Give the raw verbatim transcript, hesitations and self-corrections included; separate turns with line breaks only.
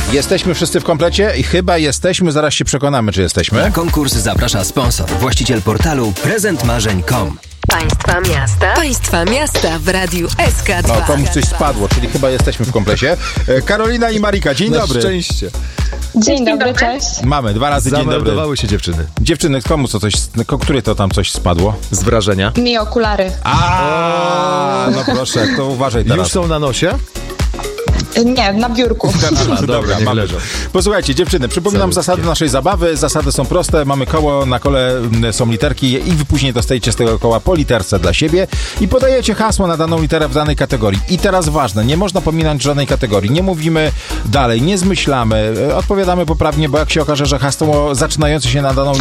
Jesteśmy wszyscy w komplecie i chyba jesteśmy, zaraz się przekonamy, czy jesteśmy.
Na konkurs zaprasza sponsor, właściciel portalu prezent marzeń kropka com.
Państwa miasta. Państwa miasta w Radiu S K dwa.
No, komuś coś spadło, czyli chyba jesteśmy w komplecie. E, Karolina i Marika, dzień
Na
dobry.
szczęście.
Dzień dobry, cześć.
Mamy, dwa razy dzień dobry.
Zameldowały się dziewczyny.
Dziewczyny, komu co coś, ko- który to tam coś spadło?
Z wrażenia.
Mi okulary.
A, no proszę, to uważaj teraz.
Już są na nosie?
Nie, na biurku.
A, dobra, niech
mamy.
leżą.
Posłuchajcie, dziewczyny, przypominam
Całuskie.
zasady naszej zabawy. Zasady są proste. Mamy koło, na kole mm, są literki i wy później dostajecie z tego koła po literce dla siebie i podajecie hasło na daną literę w danej kategorii. I teraz ważne, nie można pominąć żadnej kategorii. Nie mówimy dalej, nie zmyślamy, odpowiadamy poprawnie, bo jak się okaże, że hasło zaczynające się na daną